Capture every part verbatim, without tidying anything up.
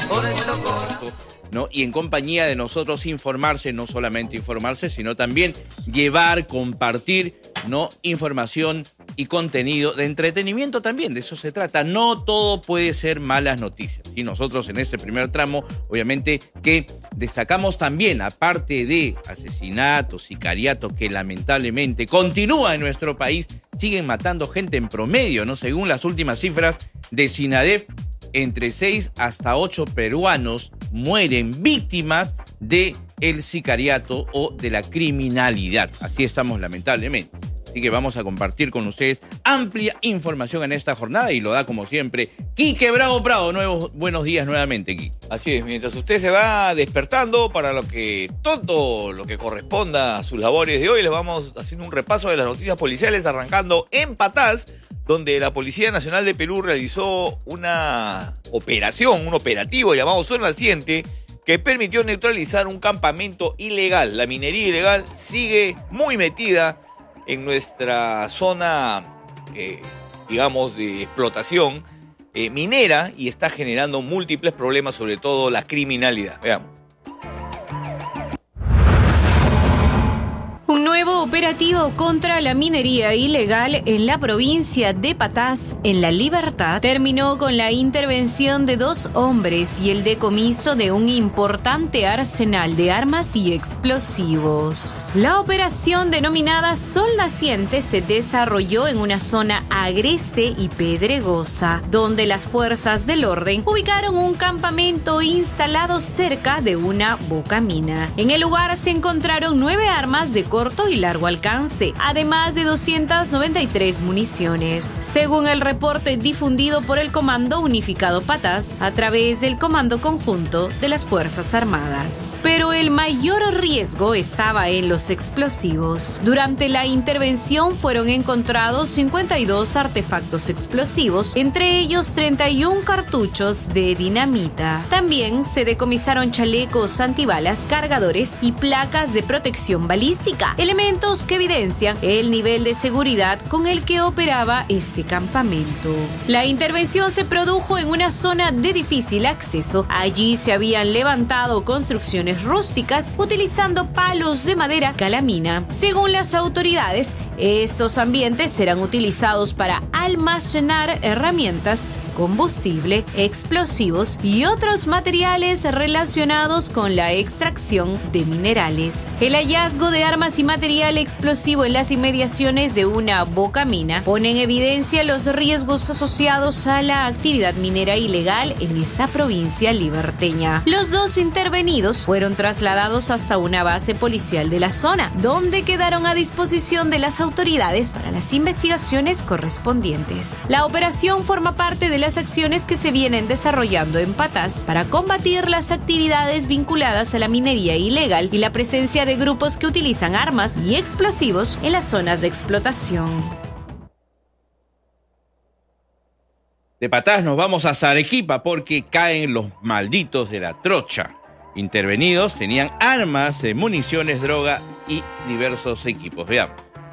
¿no? Y en compañía de nosotros informarse, no solamente informarse, sino también llevar, compartir, ¿no? Información y contenido de entretenimiento también, de eso se trata. No todo puede ser malas noticias. Y nosotros en este primer tramo, obviamente que destacamos también, aparte de asesinatos, sicariatos que lamentablemente continúa en nuestro país, siguen matando gente en promedio, ¿no? Según las últimas cifras de SINADEF, entre seis hasta ocho peruanos mueren víctimas del sicariato o de la criminalidad. Así estamos lamentablemente. Así que vamos a compartir con ustedes amplia información en esta jornada y lo da como siempre Quique Bravo Prado. Nuevos, buenos días nuevamente, Quique. Así es, mientras usted se va despertando para lo que todo lo que corresponda a sus labores de hoy, les vamos haciendo un repaso de las noticias policiales, arrancando en Patás, donde la Policía Nacional de Perú realizó una operación, un operativo llamado Sol Naciente, que permitió neutralizar un campamento ilegal. La minería ilegal sigue muy metida en nuestra zona, eh, digamos, de explotación eh, minera y está generando múltiples problemas, sobre todo la criminalidad. Veamos. Un nuevo operativo contra la minería ilegal en la provincia de Patás, en La Libertad, terminó con la intervención de dos hombres y el decomiso de un importante arsenal de armas y explosivos. La operación denominada Sol Naciente se desarrolló en una zona agreste y pedregosa, donde las fuerzas del orden ubicaron un campamento instalado cerca de una bocamina. En el lugar se encontraron nueve armas de corto y largo alcance, además de doscientas noventa y tres municiones, según el reporte difundido por el Comando Unificado Patás a través del Comando Conjunto de las Fuerzas Armadas. Pero el mayor riesgo estaba en los explosivos. Durante la intervención fueron encontrados cincuenta y dos artefactos explosivos, entre ellos treinta y uno cartuchos de dinamita. También se decomisaron chalecos antibalas, cargadores y placas de protección balística, elementos que evidencian el nivel de seguridad con el que operaba este campamento. La intervención se produjo en una zona de difícil acceso. Allí se habían levantado construcciones rústicas utilizando palos de madera calamina. Según las autoridades, estos ambientes serán utilizados para almacenar herramientas, combustible, explosivos y otros materiales relacionados con la extracción de minerales. El hallazgo de armas y material explosivo en las inmediaciones de una bocamina pone en evidencia los riesgos asociados a la actividad minera ilegal en esta provincia liberteña. Los dos intervenidos fueron trasladados hasta una base policial de la zona, donde quedaron a disposición de las autoridades para las investigaciones correspondientes. La operación forma parte de la las acciones que se vienen desarrollando en Patás para combatir las actividades vinculadas a la minería ilegal y la presencia de grupos que utilizan armas y explosivos en las zonas de explotación. De Patás nos vamos hasta Arequipa porque caen los malditos de la trocha. Intervenidos tenían armas, municiones, droga y diversos equipos. Veamos.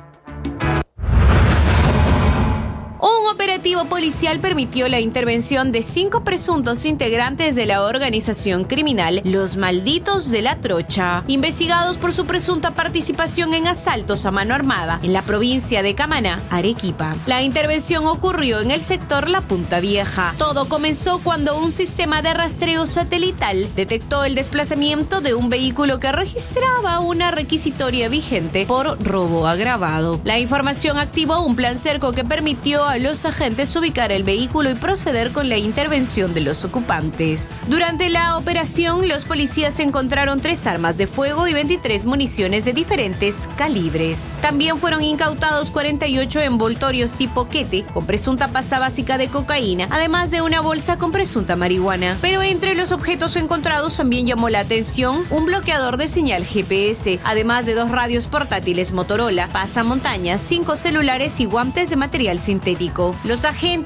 Un operativo policial permitió la intervención de cinco presuntos integrantes de la organización criminal Los Malditos de la Trocha, investigados por su presunta participación en asaltos a mano armada en la provincia de Camaná, Arequipa. La intervención ocurrió en el sector La Punta Vieja. Todo comenzó cuando un sistema de rastreo satelital detectó el desplazamiento de un vehículo que registraba una requisitoria vigente por robo agravado. La información activó un plan cerco que permitió a los agentes ubicar el vehículo y proceder con la intervención de los ocupantes. Durante la operación, los policías encontraron tres armas de fuego y veintitrés municiones de diferentes calibres. También fueron incautados cuarenta y ocho envoltorios tipo quete con presunta pasta básica de cocaína, además de una bolsa con presunta marihuana. Pero entre los objetos encontrados también llamó la atención un bloqueador de señal G P S, además de dos radios portátiles Motorola, pasamontañas, cinco celulares y guantes de material sintético. Los agentes